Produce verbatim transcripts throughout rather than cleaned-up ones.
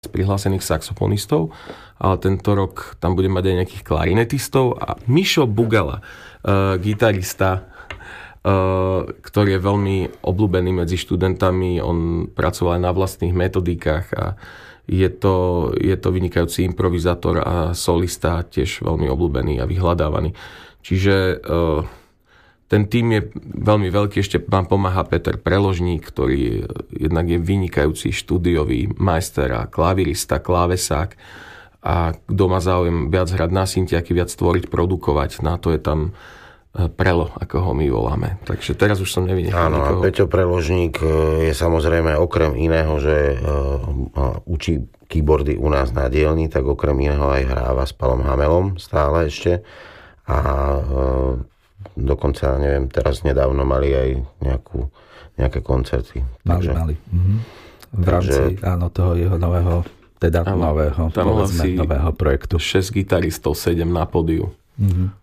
prihlásených saxofonistov, ale tento rok tam budem mať aj nejakých klarinetistov a Mišo Bugala, uh, gitarista, uh, ktorý je veľmi obľúbený medzi študentami, on pracoval aj na vlastných metodikách a je to, je to vynikajúci improvizátor a solista, tiež veľmi obľúbený a vyhľadávaný. Čiže uh, ten tím je veľmi veľký, ešte vám pomáha Peter Preložník, ktorý jednak je vynikajúci štúdiový majster a klavirista, klávesák. A kto má záujem viac hrať na syntiaky, viac tvoriť, produkovať, na to je tam Prelo, ako ho my voláme. Takže teraz už som nevynechal Áno, nikoho. a Peťo Preložník je samozrejme okrem iného, že uh, učí keyboardy u nás na dielni, tak okrem iného aj hráva s Palom Hamelom stále ešte. A uh, dokonca, neviem, teraz nedávno mali aj nejakú, nejaké koncerty. Mali, Takže, mali. Mhm. V rámci, takže, áno, toho jeho nového, teda áno, nového, povedzme, nového projektu. šesť gitaristov, sedem na pódiu. Mhm.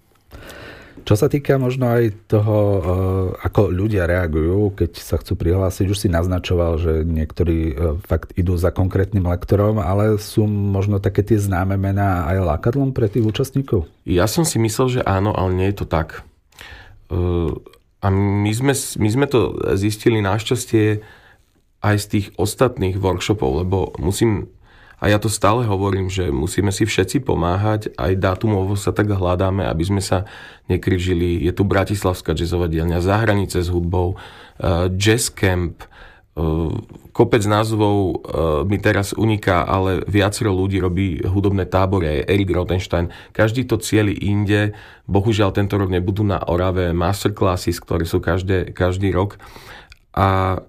Čo sa týka možno aj toho, ako ľudia reagujú, keď sa chcú prihlásiť, už si naznačoval, že niektorí fakt idú za konkrétnym lektorom, ale sú možno také tie známe mená aj lákadlom pre tých účastníkov? Ja som si myslel, že áno, ale nie je to tak. A my sme, my sme to zistili našťastie aj z tých ostatných workshopov, lebo musím... A ja to stále hovorím, že musíme si všetci pomáhať, aj dátumovo sa tak hľadáme, aby sme sa nekryžili. Je tu Bratislavská jazzová dielňa, Za hranice s hudbou, uh, Jazz Camp, uh, kopec názvov uh, mi teraz uniká, ale viacero ľudí robí hudobné tábory, aj Erik Rothenstein. Každý to cieli inde. Bohužiaľ tento rok nebudú na Orave masterclasses, ktoré sú každé, každý rok. A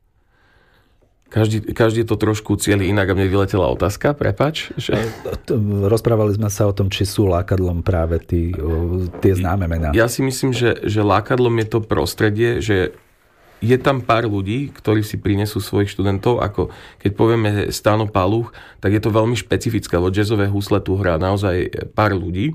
Každý, každý to trošku cieli inak a mne vyletela otázka, prepáč. Že... Rozprávali sme sa o tom, či sú lákadlom práve tí, tie známe mená. Ja si myslím, že, že lákadlom je to prostredie, že je tam pár ľudí, ktorí si prinesú svojich študentov, ako keď povieme Stano Paluch, tak je to veľmi špecifické, lebo jazzové husle tu hrá naozaj pár ľudí.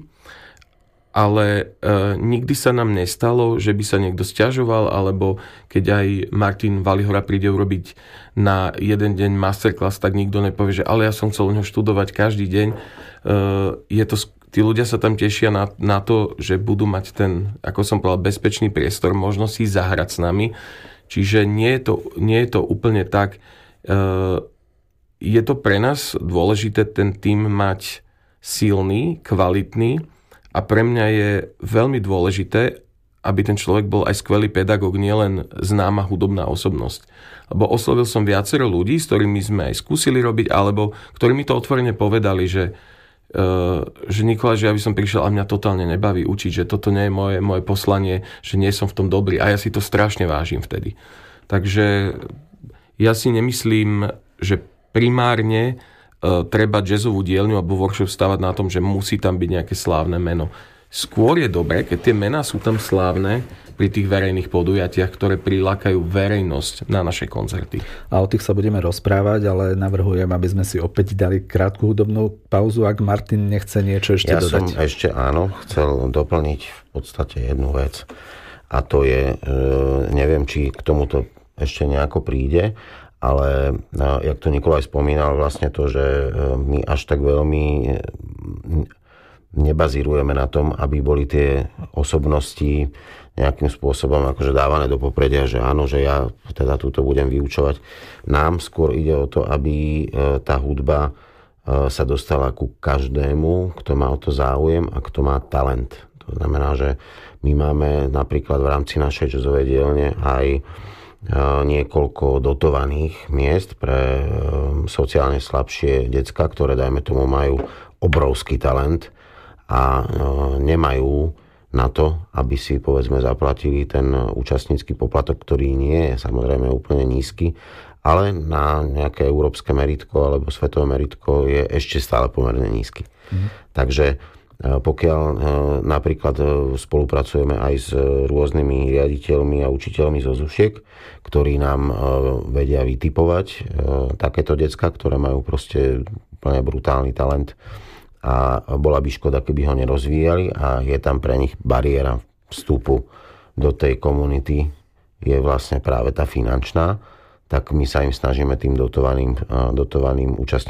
Ale e, nikdy sa nám nestalo, že by sa niekto sťažoval, alebo keď aj Martin Valihora príde urobiť na jeden deň masterclass, tak nikto nepovie, že ale ja som chcel u neho študovať každý deň. E, je to, tí ľudia sa tam tešia na, na to, že budú mať ten, ako som povedal, bezpečný priestor, možno si zahrať s nami. Čiže nie je to, nie je to úplne tak. E, je to pre nás dôležité ten tím mať silný, kvalitný. A pre mňa je veľmi dôležité, aby ten človek bol aj skvelý pedagóg, nielen známa hudobná osobnosť. Lebo oslovil som viacero ľudí, s ktorými sme aj skúsili robiť, alebo ktorí mi to otvorene povedali, že, uh, že Nikolaj, že ja by som prišiel a mňa totálne nebaví učiť, že toto nie je moje, moje poslanie, že nie som v tom dobrý. A ja si to strašne vážim vtedy. Takže ja si nemyslím, že primárne treba jazzovú dielňu alebo workshop stavať na tom, že musí tam byť nejaké slávne meno. Skôr je dobré, keď tie mená sú tam slávne pri tých verejných podujatiach, ktoré prilákajú verejnosť na naše koncerty. A o tých sa budeme rozprávať, ale navrhujem, aby sme si opäť dali krátku hudobnú pauzu, ak Martin nechce niečo ešte ja dodať. Ja som ešte, áno, chcel doplniť v podstate jednu vec. A to je, neviem, či k tomuto ešte nejako príde, ale jak to Nikolaj spomínal, vlastne to, že my až tak veľmi nebazírujeme na tom, aby boli tie osobnosti nejakým spôsobom akože dávané do popredia, že áno, že ja teda túto budem vyučovať. Nám skôr ide o to, aby tá hudba sa dostala ku každému, kto má o to záujem a kto má talent. To znamená, že my máme napríklad v rámci našej jazzovej dielne aj niekoľko dotovaných miest pre sociálne slabšie decka, ktoré, dajme tomu, majú obrovský talent a nemajú na to, aby si, povedzme, zaplatili ten účastnícky poplatok, ktorý nie je samozrejme úplne nízky, ale na nejaké európske meritko alebo svetové meritko je ešte stále pomerne nízky. Mm. Takže pokiaľ napríklad spolupracujeme aj s rôznymi riaditeľmi a učiteľmi zo Zušiek, ktorí nám vedia vytipovať takéto decka, ktoré majú proste úplne brutálny talent a bola by škoda, keby ho nerozvíjali a je tam pre nich bariéra vstupu do tej komunity, je vlastne práve tá finančná. tak my sa im snažíme tým dotovaným, dotovaným účastníkom